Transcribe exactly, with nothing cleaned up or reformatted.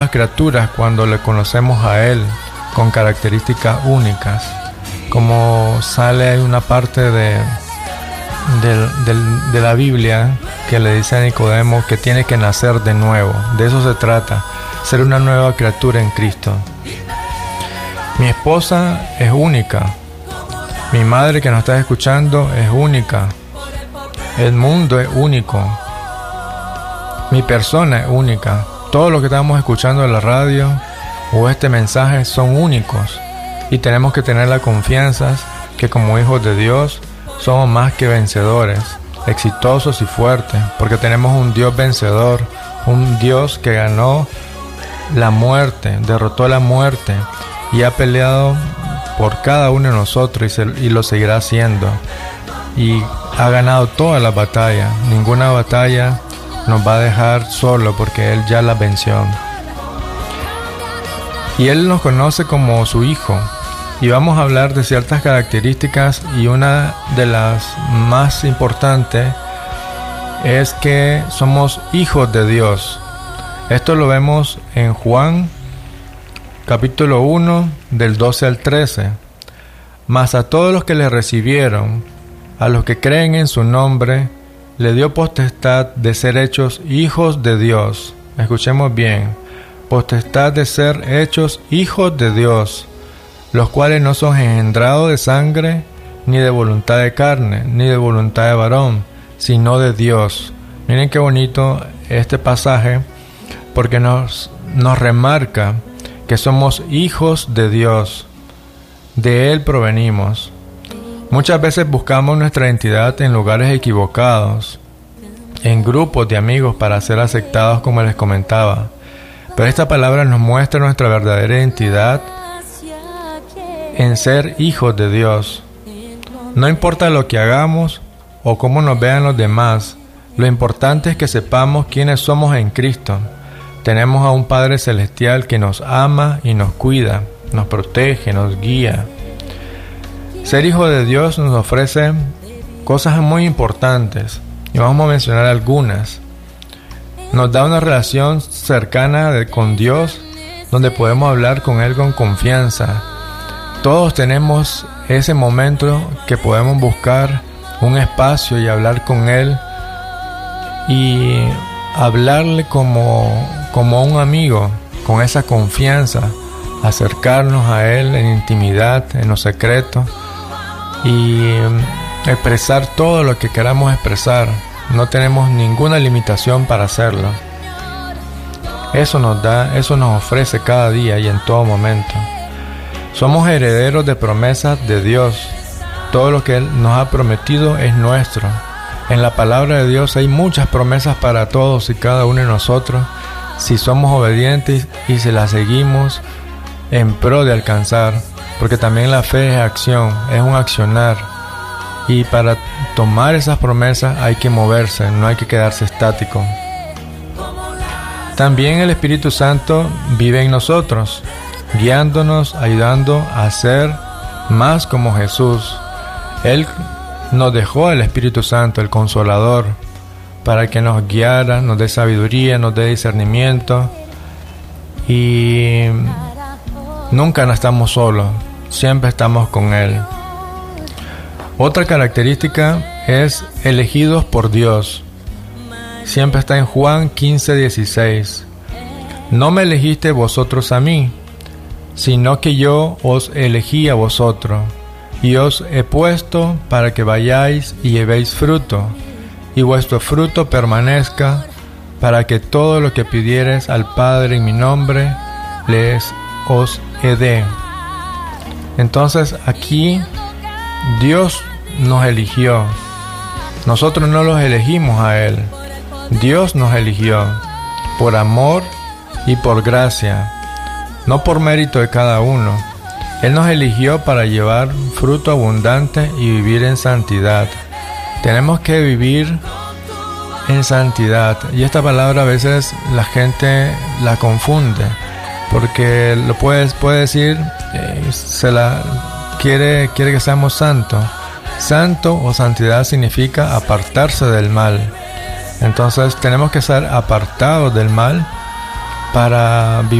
nuevas criaturas cuando le conocemos a Él con características únicas. Como sale una parte de, de, de, de la Biblia que le dice a Nicodemo que tiene que nacer de nuevo. De eso se trata, ser una nueva criatura en Cristo. Mi esposa es única. Mi madre que nos está escuchando es única. El mundo es único. Mi persona es única. Todo lo que estamos escuchando en la radio o este mensaje son únicos. Y tenemos que tener la confianza que como hijos de Dios somos más que vencedores, exitosos y fuertes, porque tenemos un Dios vencedor, un Dios que ganó la muerte, derrotó la muerte y ha peleado por cada uno de nosotros y, se, y lo seguirá haciendo. Y ha ganado todas las batallas. Ninguna batalla nos va a dejar solo porque Él ya la venció. Y Él nos conoce como su Hijo. Y vamos a hablar de ciertas características, y una de las más importantes es que somos hijos de Dios. Esto lo vemos en Juan capítulo uno del doce al trece. Mas a todos los que le recibieron, a los que creen en su nombre, le dio potestad de ser hechos hijos de Dios. Escuchemos bien, potestad de ser hechos hijos de Dios, los cuales no son engendrados de sangre, ni de voluntad de carne, ni de voluntad de varón, sino de Dios. Miren qué bonito este pasaje, porque nos, nos remarca que somos hijos de Dios. De Él provenimos. Muchas veces buscamos nuestra identidad en lugares equivocados, en grupos de amigos para ser aceptados, como les comentaba. Pero esta palabra nos muestra nuestra verdadera identidad en ser hijos de Dios. No importa lo que hagamos o cómo nos vean los demás, lo importante es que sepamos quiénes somos en Cristo. Tenemos a un Padre Celestial que nos ama y nos cuida, nos protege, nos guía. Ser hijo de Dios nos ofrece cosas muy importantes, y vamos a mencionar algunas. Nos da una relación cercana de, con Dios, donde podemos hablar con Él con confianza. Todos tenemos ese momento que podemos buscar un espacio y hablar con Él y hablarle como, como un amigo, con esa confianza, acercarnos a Él en intimidad, en lo secreto, y expresar todo lo que queramos expresar. No tenemos ninguna limitación para hacerlo. Eso nos da, eso nos ofrece cada día y en todo momento. Somos herederos de promesas de Dios. Todo lo que Él nos ha prometido es nuestro. En la palabra de Dios hay muchas promesas para todos y cada uno de nosotros, si somos obedientes y si las seguimos en pro de alcanzar. Porque también la fe es acción, es un accionar. Y para tomar esas promesas hay que moverse, no hay que quedarse estático. También el Espíritu Santo vive en nosotros, guiándonos, ayudando a ser más como Jesús. Él nos dejó el Espíritu Santo, el Consolador, para que nos guiara, nos dé sabiduría, nos dé discernimiento, y nunca no estamos solos, siempre estamos con Él. Otra característica es elegidos por Dios. Siempre está en Juan quince dieciséis. No me elegiste vosotros a mí, sino que yo os elegí a vosotros, y os he puesto para que vayáis y llevéis fruto, y vuestro fruto permanezca, para que todo lo que pidiereis al Padre en mi nombre, les os he dé. Entonces aquí Dios nos eligió. Nosotros no los elegimos a Él. Dios nos eligió por amor y por gracia, no por mérito de cada uno. Él nos eligió para llevar fruto abundante y vivir en santidad. Tenemos que vivir en santidad. Y esta palabra a veces la gente la confunde, porque lo puede, puede decir, eh, se la quiere, quiere que seamos santos. Santo o santidad significa apartarse del mal. Entonces tenemos que ser apartados del mal para vivir